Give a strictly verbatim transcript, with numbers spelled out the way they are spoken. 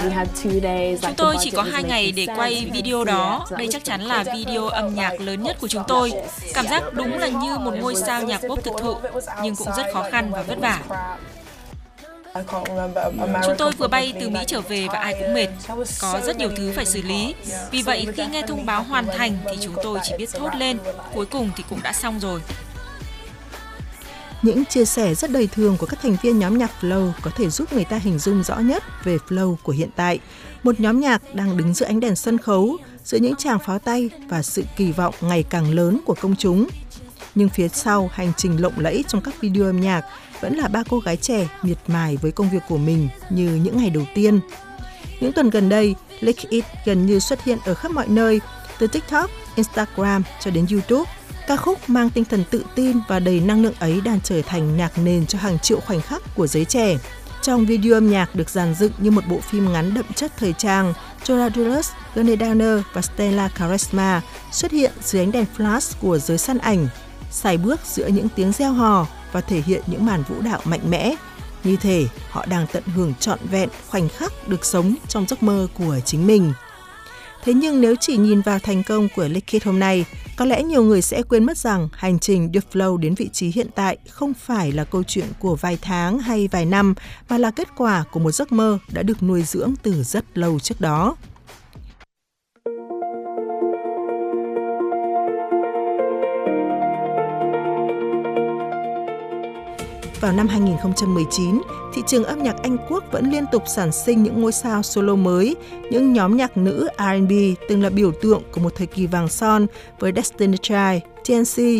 Chúng tôi chỉ có hai ngày để quay video đó. Đây chắc chắn là video âm nhạc lớn nhất của chúng tôi. Cảm giác đúng là như một ngôi sao nhạc pop thực thụ, nhưng cũng rất khó khăn và vất vả. Chúng tôi vừa bay từ Mỹ trở về và ai cũng mệt. Có rất nhiều thứ phải xử lý. Vì vậy, khi nghe thông báo hoàn thành thì chúng tôi chỉ biết thốt lên. Cuối cùng thì cũng đã xong rồi. Những chia sẻ rất đời thường của các thành viên nhóm nhạc Flow có thể giúp người ta hình dung rõ nhất về Flow của hiện tại. Một nhóm nhạc đang đứng giữa ánh đèn sân khấu, giữa những tràng pháo tay và sự kỳ vọng ngày càng lớn của công chúng. Nhưng phía sau hành trình lộng lẫy trong các video âm nhạc vẫn là ba cô gái trẻ miệt mài với công việc của mình như những ngày đầu tiên. Những tuần gần đây, Lick It gần như xuất hiện ở khắp mọi nơi, từ TikTok, Instagram cho đến YouTube. Ca khúc mang tinh thần tự tin và đầy năng lượng ấy đang trở thành nhạc nền cho hàng triệu khoảnh khắc của giới trẻ. Trong video âm nhạc được dàn dựng như một bộ phim ngắn đậm chất thời trang, Jorah Dulles, Gunnar Downer và Stella Charisma xuất hiện dưới ánh đèn flash của giới săn ảnh, sải bước giữa những tiếng reo hò và thể hiện những màn vũ đạo mạnh mẽ. Như thể họ đang tận hưởng trọn vẹn khoảnh khắc được sống trong giấc mơ của chính mình. Thế nhưng nếu chỉ nhìn vào thành công của Lick It hôm nay, có lẽ nhiều người sẽ quên mất rằng hành trình đưa Flow đến vị trí hiện tại không phải là câu chuyện của vài tháng hay vài năm, mà là kết quả của một giấc mơ đã được nuôi dưỡng từ rất lâu trước đó. Vào năm hai nghìn không trăm mười chín, thị trường âm nhạc Anh Quốc vẫn liên tục sản sinh những ngôi sao solo mới, những nhóm nhạc nữ R and B từng là biểu tượng của một thời kỳ vàng son với Destiny Child, T N C,